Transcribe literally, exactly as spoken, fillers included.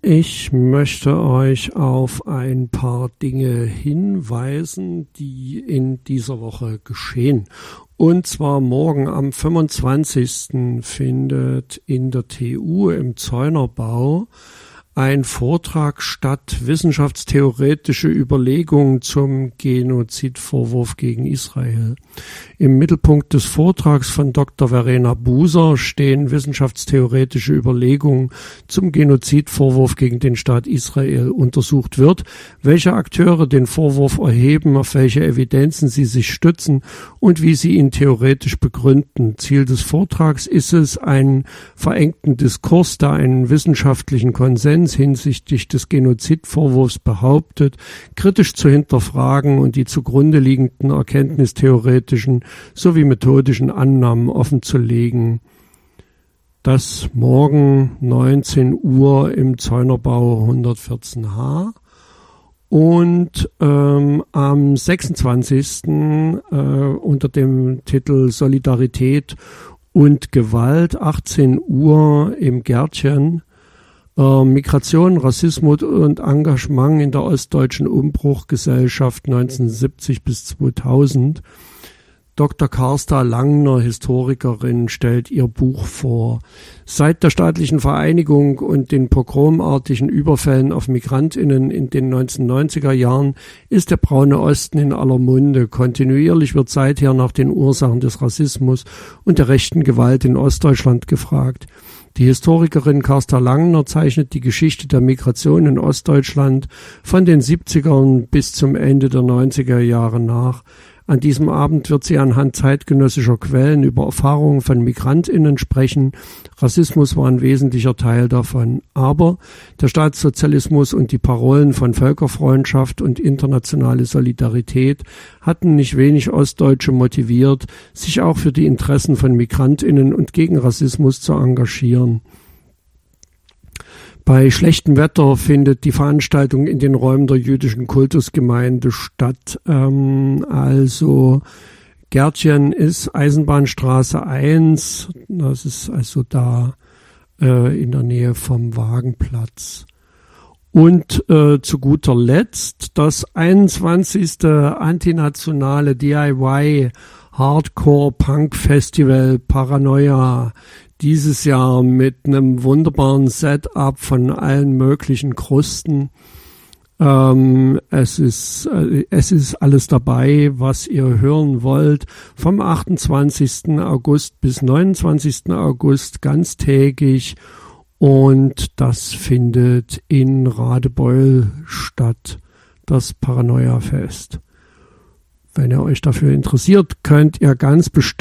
Ich möchte euch auf ein paar Dinge hinweisen, die in dieser Woche geschehen. Und zwar morgen am fünfundzwanzigsten findet in der T U im Zeunerbau ein Vortrag statt, wissenschaftstheoretische Überlegungen zum Genozidvorwurf gegen Israel. Im Mittelpunkt des Vortrags von Doktor Verena Buser stehen wissenschaftstheoretische Überlegungen zum Genozidvorwurf gegen den Staat Israel. Untersucht wird, welche Akteure den Vorwurf erheben, auf welche Evidenzen sie sich stützen und wie sie ihn theoretisch begründen. Ziel des Vortrags ist es, einen verengten Diskurs, der einen wissenschaftlichen Konsens hinsichtlich des Genozidvorwurfs behauptet, kritisch zu hinterfragen und die zugrunde liegenden erkenntnistheoretischen sowie methodischen Annahmen offenzulegen. Das morgen neunzehn Uhr im Zeunerbau hundertvierzehn H. Und ähm, am sechsundzwanzigsten Äh, unter dem Titel Solidarität und Gewalt, achtzehn Uhr im Gärtchen, äh, Migration, Rassismus und Engagement in der ostdeutschen Umbruchgesellschaft neunzehnhundertsiebzig bis zweitausend. Doktor Carsta Langner, Historikerin, stellt ihr Buch vor. Seit der staatlichen Vereinigung und den pogromartigen Überfällen auf MigrantInnen in den neunzehnhundertneunziger Jahren ist der braune Osten in aller Munde. Kontinuierlich wird seither nach den Ursachen des Rassismus und der rechten Gewalt in Ostdeutschland gefragt. Die Historikerin Carsta Langner zeichnet die Geschichte der Migration in Ostdeutschland von den siebzigern bis zum Ende der neunziger Jahre nach. An diesem Abend wird sie anhand zeitgenössischer Quellen über Erfahrungen von MigrantInnen sprechen. Rassismus war ein wesentlicher Teil davon. Aber der Staatssozialismus und die Parolen von Völkerfreundschaft und internationale Solidarität hatten nicht wenig Ostdeutsche motiviert, sich auch für die Interessen von MigrantInnen und gegen Rassismus zu engagieren. Bei schlechtem Wetter findet die Veranstaltung in den Räumen der jüdischen Kultusgemeinde statt. Ähm, also Gärtchen ist Eisenbahnstraße eins, das ist also da äh, in der Nähe vom Wagenplatz. Und äh, zu guter Letzt das einundzwanzigste antinationale D I Y Hardcore Punk Festival Paranoia. Dieses Jahr mit einem wunderbaren Setup von allen möglichen Krusten. Ähm, es ist, äh, es ist alles dabei, was ihr hören wollt. Vom achtundzwanzigsten August bis neunundzwanzigsten August ganztägig. Und das findet in Radebeul statt, das Paranoia-Fest. Wenn ihr euch dafür interessiert, könnt ihr ganz bestimmt